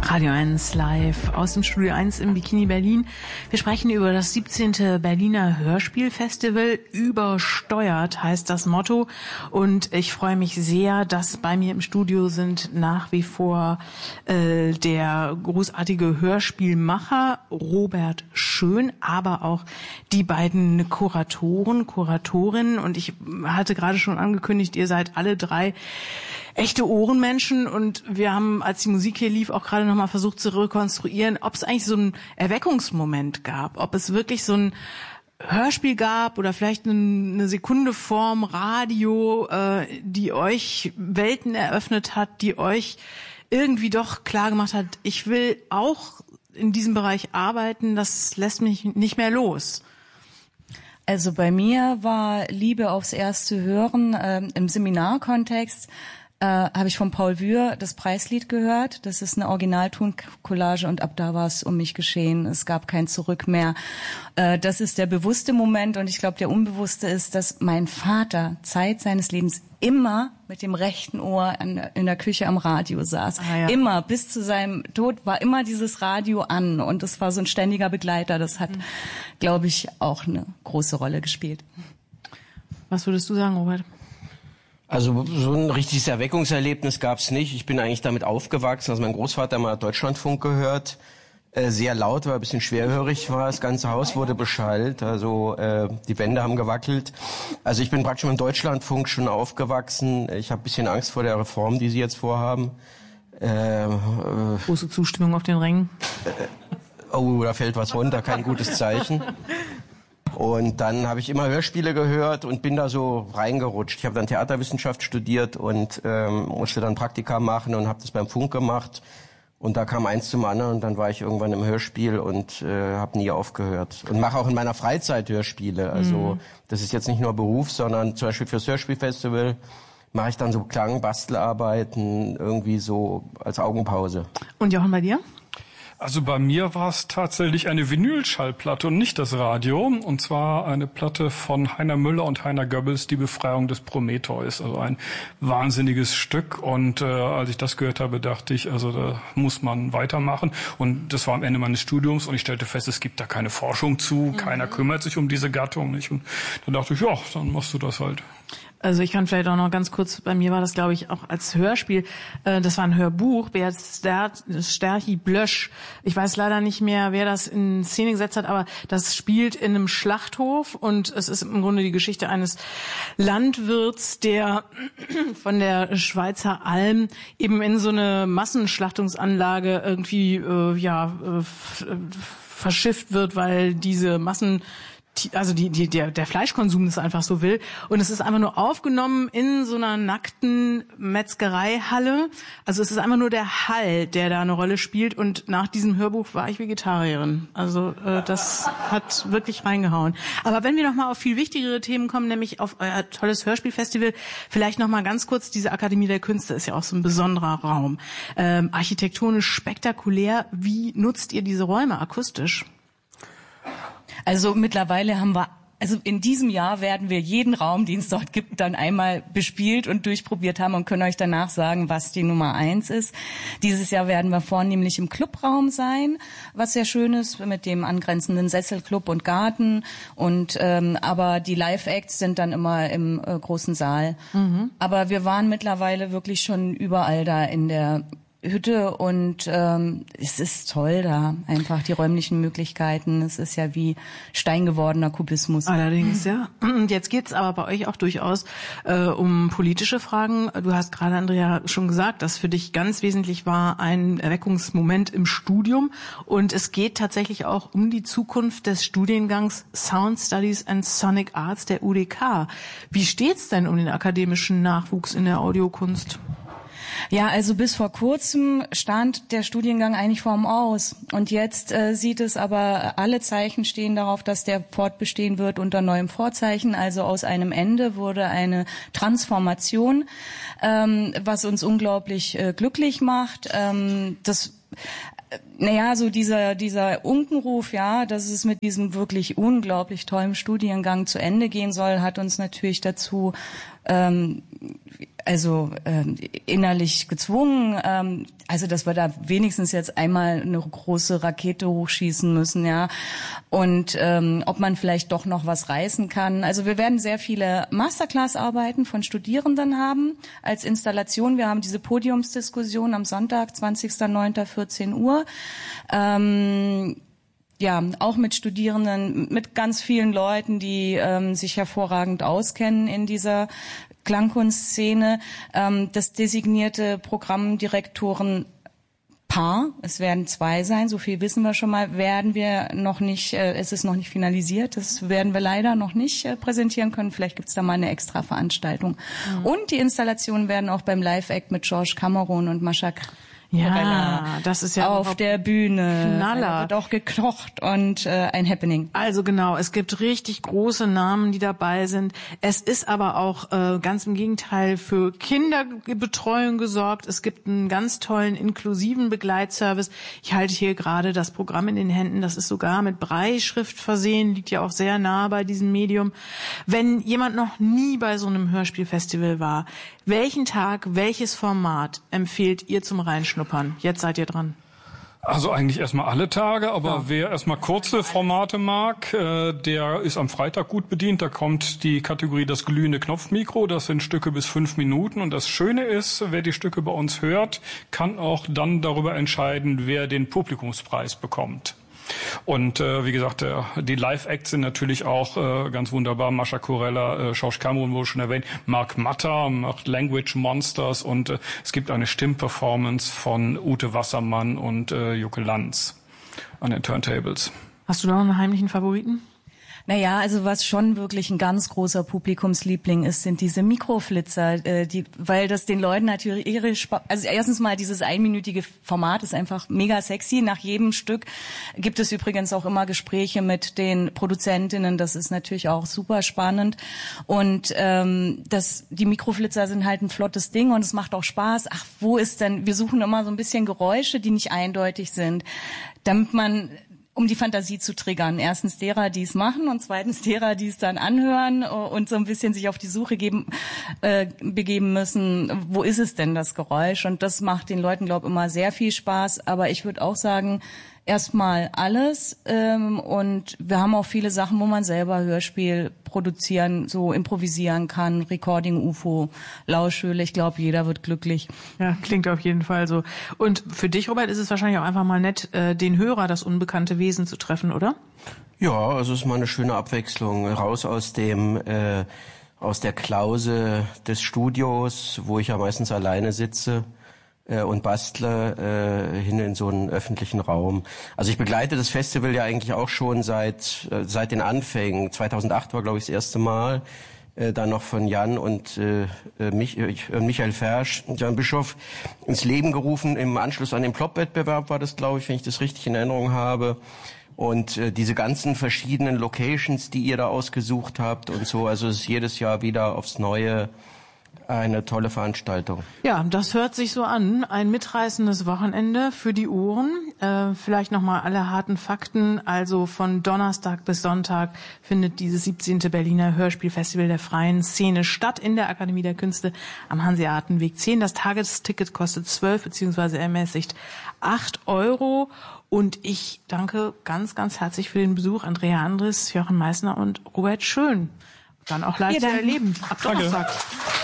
Radio 1 live aus dem Studio 1 im Bikini Berlin. Wir sprechen über das 17. Berliner Hörspielfestival. Übersteuert heißt das Motto. Und ich freue mich sehr, dass bei mir im Studio sind nach wie vor der großartige Hörspielmacher Robert Schön, aber auch die beiden Kuratorinnen. Und ich hatte gerade schon angekündigt, ihr seid alle drei echte Ohrenmenschen, und wir haben, als die Musik hier lief, auch gerade nochmal versucht zu rekonstruieren, ob es eigentlich so einen Erweckungsmoment gab, ob es wirklich so ein Hörspiel gab oder vielleicht eine Sekunde vorm Radio, die euch Welten eröffnet hat, die euch irgendwie doch klar gemacht hat, ich will auch in diesem Bereich arbeiten, das lässt mich nicht mehr los. Also bei mir war Liebe aufs erste Hören im Seminarkontext. Habe ich von Paul Wür das Preislied gehört. Das ist eine Originaltoncollage, und ab da war es um mich geschehen. Es gab kein Zurück mehr. Das ist der bewusste Moment, und ich glaube, der unbewusste ist, dass mein Vater Zeit seines Lebens immer mit dem rechten Ohr in der Küche am Radio saß. Ah, ja. Immer, bis zu seinem Tod war immer dieses Radio an, und das war so ein ständiger Begleiter. Das hat, glaube ich, auch eine große Rolle gespielt. Was würdest du sagen, Robert? Also so ein richtiges Erweckungserlebnis gab's nicht. Ich bin eigentlich damit aufgewachsen. Also mein Großvater mal Deutschlandfunk gehört, sehr laut, weil er ein bisschen schwerhörig war. Das ganze Haus wurde beschallt, also die Wände haben gewackelt. Also ich bin praktisch mit dem Deutschlandfunk schon aufgewachsen. Ich habe ein bisschen Angst vor der Reform, die sie jetzt vorhaben. Große Zustimmung auf den Rängen. Oh, da fällt was runter, kein gutes Zeichen. Und dann habe ich immer Hörspiele gehört und bin da so reingerutscht. Ich habe dann Theaterwissenschaft studiert und musste dann Praktika machen und habe das beim Funk gemacht. Und da kam eins zum anderen, und dann war ich irgendwann im Hörspiel und habe nie aufgehört. Und mache auch in meiner Freizeit Hörspiele. Also das ist jetzt nicht nur Beruf, sondern zum Beispiel fürs Hörspielfestival mache ich dann so Bastelarbeiten irgendwie so als Augenpause. Und Jochen, bei dir? Also bei mir war es tatsächlich eine Vinylschallplatte und nicht das Radio. Und zwar eine Platte von Heiner Müller und Heiner Goebbels, Die Befreiung des Prometheus. Also ein wahnsinniges Stück. Und als ich das gehört habe, dachte ich, also da muss man weitermachen. Und das war am Ende meines Studiums, und ich stellte fest, es gibt da keine Forschung zu. Keiner kümmert sich um diese Gattung, nicht? Und dann dachte ich, ja, dann machst du das halt. Also ich kann vielleicht auch noch ganz kurz, bei mir war das, glaube ich, auch als Hörspiel, das war ein Hörbuch, Beat Sterchi Blösch. Ich weiß leider nicht mehr, wer das in Szene gesetzt hat, aber das spielt in einem Schlachthof, und es ist im Grunde die Geschichte eines Landwirts, der von der Schweizer Alm eben in so eine Massenschlachtungsanlage irgendwie verschifft wird, weil diese der Fleischkonsum das einfach so will. Und es ist einfach nur aufgenommen in so einer nackten Metzgereihalle. Also es ist einfach nur der Hall, der da eine Rolle spielt. Und nach diesem Hörbuch war ich Vegetarierin. Also das hat wirklich reingehauen. Aber wenn wir noch mal auf viel wichtigere Themen kommen, nämlich auf euer tolles Hörspielfestival, vielleicht noch mal ganz kurz, diese Akademie der Künste ist ja auch so ein besonderer Raum. Architektonisch spektakulär. Wie nutzt ihr diese Räume akustisch? Also mittlerweile also in diesem Jahr werden wir jeden Raum, den es dort gibt, dann einmal bespielt und durchprobiert haben und können euch danach sagen, was die Nummer 1 ist. Dieses Jahr werden wir vornehmlich im Clubraum sein, was sehr schön ist, mit dem angrenzenden Sesselclub und Garten. Und aber die Live-Acts sind dann immer im großen Saal. Aber wir waren mittlerweile wirklich schon überall da in der Hütte, und es ist toll da, einfach die räumlichen Möglichkeiten. Es ist ja wie steingewordener Kubismus. Allerdings, ja. Und jetzt geht's aber bei euch auch durchaus um politische Fragen. Du hast gerade, Andrea, schon gesagt, dass für dich ganz wesentlich war ein Erweckungsmoment im Studium. Und es geht tatsächlich auch um die Zukunft des Studiengangs Sound Studies and Sonic Arts der UDK. Wie steht's denn um den akademischen Nachwuchs in der Audiokunst? Ja, also bis vor kurzem stand der Studiengang eigentlich vorm Aus. Und jetzt sieht es aber, alle Zeichen stehen darauf, dass der fortbestehen wird unter neuem Vorzeichen. Also aus einem Ende wurde eine Transformation, was uns unglaublich glücklich macht. So dieser Unkenruf, ja, dass es mit diesem wirklich unglaublich tollen Studiengang zu Ende gehen soll, hat uns natürlich dazu innerlich gezwungen, also dass wir da wenigstens jetzt einmal eine große Rakete hochschießen müssen, ja, und ob man vielleicht doch noch was reißen kann. Also wir werden sehr viele Masterclass-Arbeiten von Studierenden haben als Installation. Wir haben diese Podiumsdiskussion am Sonntag, 20.09. 14 Uhr. Ja, auch mit Studierenden, mit ganz vielen Leuten, die sich hervorragend auskennen in dieser Klangkunstszene. Das designierte Programmdirektorenpaar, es werden 2 sein, so viel wissen wir schon mal, werden wir noch nicht, es ist noch nicht finalisiert, das werden wir leider noch nicht präsentieren können. Vielleicht gibt's da mal eine extra Veranstaltung. Und die Installationen werden auch beim Live-Act mit George Cameron und Mascha Ja, das ist ja auf der Bühne. Knaller. Da wird auch gekocht und ein Happening. Also genau, es gibt richtig große Namen, die dabei sind. Es ist aber auch ganz im Gegenteil für Kinderbetreuung gesorgt. Es gibt einen ganz tollen inklusiven Begleitservice. Ich halte hier gerade das Programm in den Händen. Das ist sogar mit Brailleschrift versehen, liegt ja auch sehr nah bei diesem Medium. Wenn jemand noch nie bei so einem Hörspielfestival war, welchen Tag, welches Format empfehlt ihr zum Reinschnuppern? Jetzt seid ihr dran. Also eigentlich erstmal alle Tage, aber wer erstmal kurze Formate mag, der ist am Freitag gut bedient. Da kommt die Kategorie das glühende Knopfmikro. Das sind Stücke bis 5 Minuten. Und das Schöne ist, wer die Stücke bei uns hört, kann auch dann darüber entscheiden, wer den Publikumspreis bekommt. Und wie gesagt, die Live-Acts sind natürlich auch ganz wunderbar. Mascha Kurella, George Cameron wurde schon erwähnt, Mark Matter macht Language Monsters und es gibt eine Stimmperformance von Ute Wassermann und Jucke Lanz an den Turntables. Hast du da noch einen heimlichen Favoriten? Naja, also was schon wirklich ein ganz großer Publikumsliebling ist, sind diese Mikroflitzer, weil das den Leuten natürlich also erstens mal dieses einminütige Format ist einfach mega sexy. Nach jedem Stück gibt es übrigens auch immer Gespräche mit den Produzentinnen. Das ist natürlich auch super spannend. Und die Mikroflitzer sind halt ein flottes Ding und es macht auch Spaß. Ach, wo ist denn? Wir suchen immer so ein bisschen Geräusche, die nicht eindeutig sind, damit man um die Fantasie zu triggern. Erstens derer, die es machen und zweitens derer, die es dann anhören und so ein bisschen sich auf die Suche begeben müssen, wo ist es denn, das Geräusch? Und das macht den Leuten, glaube ich, immer sehr viel Spaß. Aber ich würde auch sagen, erstmal alles. Und wir haben auch viele Sachen, wo man selber Hörspiel produzieren, so improvisieren kann. Recording, UFO, Lauschhöhle. Ich glaube, jeder wird glücklich. Ja, klingt auf jeden Fall so. Und für dich, Robert, ist es wahrscheinlich auch einfach mal nett, den Hörer, das unbekannte Wesen zu treffen, oder? Ja, also es ist mal eine schöne Abwechslung. Raus aus der Klause des Studios, wo ich ja meistens alleine sitze und bastle, hin in so einen öffentlichen Raum. Also ich begleite das Festival ja eigentlich auch schon seit den Anfängen. 2008 war, glaube ich, das erste Mal. Dann noch von Jan und Michael Fersch und Jan Bischof ins Leben gerufen. Im Anschluss an den Plop-Wettbewerb war das, glaube ich, wenn ich das richtig in Erinnerung habe. Und diese ganzen verschiedenen Locations, die ihr da ausgesucht habt und so, also es ist jedes Jahr wieder aufs Neue eine tolle Veranstaltung. Ja, das hört sich so an. Ein mitreißendes Wochenende für die Ohren. Vielleicht nochmal alle harten Fakten. Also von Donnerstag bis Sonntag findet dieses 17. Berliner Hörspielfestival der freien Szene statt in der Akademie der Künste am Hanseatenweg 10. Das Tagesticket kostet 12 bzw. ermäßigt 8 €. Und ich danke ganz, ganz herzlich für den Besuch Andrea Andres, Jochen Meissner und Robert Schön. Dann auch live zu erleben. Ab Donnerstag.